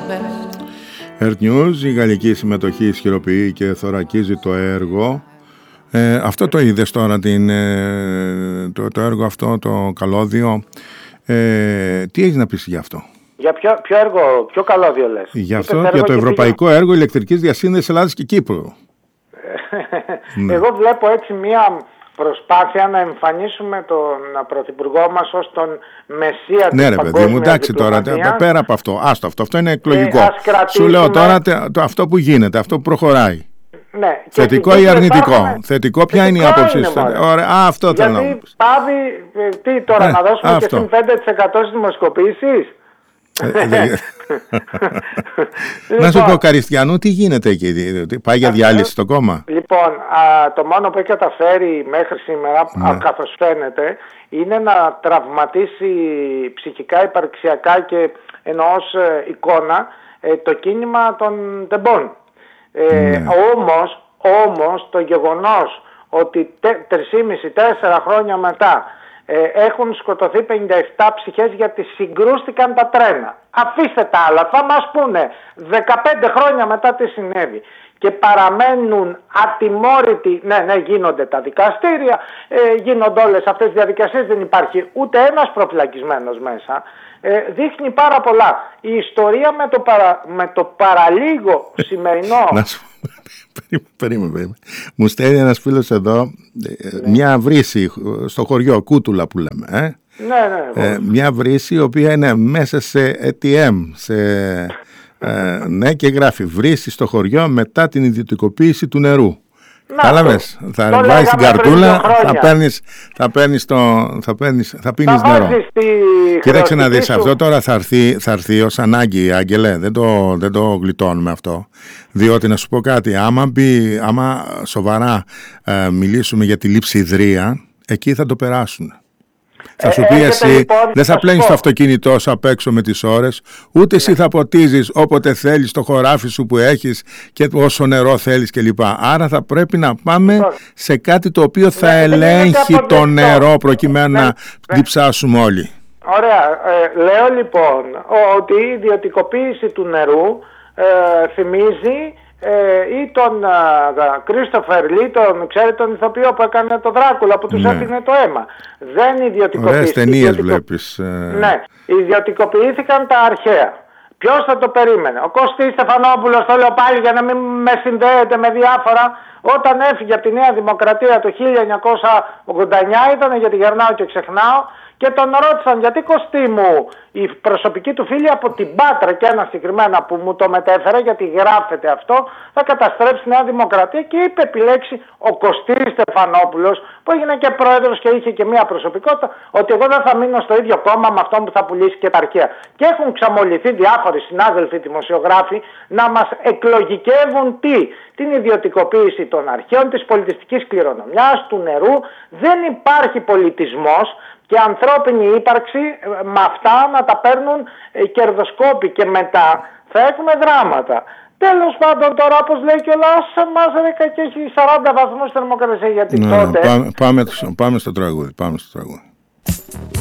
Earth News, η γαλλική συμμετοχή ισχυροποιεί και θωρακίζει το έργο. Αυτό το είδες τώρα, το έργο αυτό, το καλώδιο. Τι έχεις να πεις γι' αυτό? Για ποιο έργο, ποιο καλώδιο λες? Για το ευρωπαϊκό έργο ηλεκτρικής διασύνδεσης Ελλάδας και Κύπρου. Εγώ βλέπω έτσι μία προσπάθεια να εμφανίσουμε τον πρωθυπουργό μας ως τον μεσσία της παγκόσμιας διπλωματίας. Πέρα από αυτό, αυτό είναι εκλογικό. Σου λέω τώρα αυτό που γίνεται, αυτό που προχωράει. Ναι, θετικό ή αρνητικό? Θετικό, ποια είναι η άποψη σου? Αυτό θέλω να Γιατί πάβει, τι τώρα, να δώσουμε και συν 5% στις δημοσκοπήσεις? Να σου πω, Καριστιανού, τι γίνεται εκεί? Πάει για διάλυση το κόμμα? Λοιπόν, το μόνο που έχει καταφέρει μέχρι σήμερα, καθώς φαίνεται, είναι να τραυματίσει ψυχικά, υπαρξιακά και εννοώ εικόνα το κίνημα των τεμπών. Όμως το γεγονός ότι 3,5-4 χρόνια μετά έχουν σκοτωθεί 57 ψυχές γιατί συγκρούστηκαν τα τρένα. Αφήστε τα άλλα, θα μας πούνε 15 χρόνια μετά τι συνέβη. Και παραμένουν ατιμόρυτοι, ναι, γίνονται τα δικαστήρια, γίνονται όλες αυτές τις διαδικασίες, δεν υπάρχει ούτε ένας προφυλακισμένος μέσα. Δείχνει πάρα πολλά. Η ιστορία με το παραλίγο σημερινό... Περίμενε. Μου στέλνει ένας φίλος εδώ μια βρύση στο χωριό, Κούτουλα που λέμε. Ναι. Μια βρύση η οποία είναι μέσα σε ATM, ναι, και γράφει βρύση στο χωριό μετά την ιδιωτικοποίηση του νερού. Κατάλαβες, θα βάζεις την καρτούλα, θα πίνεις νερό. Κοίταξε να δεις, αυτό τώρα θα έρθει ως ανάγκη, Άγγελε, δεν το γλιτώνουμε αυτό. Διότι να σου πω κάτι, άμα σοβαρά μιλήσουμε για τη λειψιδρία, εκεί θα το περάσουν. Θα σου πει εσύ, λοιπόν, δεν θα πλένεις το αυτοκίνητό σου απ' έξω με τις ώρες, ούτε εσύ θα ποτίζεις όποτε θέλεις το χωράφι σου που έχεις και όσο νερό θέλεις κλπ. Άρα θα πρέπει να πάμε σε κάτι το οποίο θα ελέγχει το νερό προκειμένου να διψάσουμε όλοι. Ωραία. Λέω λοιπόν ότι η ιδιωτικοποίηση του νερού θυμίζει ή τον Κρίστοφερ Λί, τον ηθοποιό που έκανε το Δράκουλα, που τους έφυγε το αίμα. Δεν ιδιωτικοποιήθηκαν. Ωραίες ταινίες βλέπεις. Ναι, ιδιωτικοποιήθηκαν τα αρχαία. Ποιος θα το περίμενε? Ο Κωστής Στεφανόπουλος, το λέω πάλι για να μην με συνδέεται με διάφορα, όταν έφυγε από τη Νέα Δημοκρατία το 1989, ήταν γιατί γερνάω και ξεχνάω, και τον ρώτησαν γιατί, Κωστή μου, η προσωπική του φίλη από την Πάτρα και ένα συγκεκριμένα που μου το μετέφερε, γιατί γράφεται αυτό, θα καταστρέψει τη Νέα Δημοκρατία, και είπε επιλέξει ο Κωστής Στεφανόπουλος, που έγινε και πρόεδρος και είχε και μια προσωπικότητα, ότι εγώ δεν θα μείνω στο ίδιο κόμμα με αυτόν που θα πουλήσει και τα αρχαία. Και έχουν ξαμολυθεί διάφοροι συνάδελφοι δημοσιογράφοι να μας εκλογικεύουν την ιδιωτικοποίηση των αρχαίων, της πολιτιστικής κληρονομιάς, του νερού. Δεν υπάρχει πολιτισμός και ανθρώπινη ύπαρξη με αυτά να τα παίρνουν κερδοσκόποι, και μετά θα έχουμε δράματα. Τέλος πάντων, τώρα όπως λέει και ο λαός μας, και έχει 40 βαθμούς θερμοκρασία, γιατί τότε... Πάμε στο τραγούδι.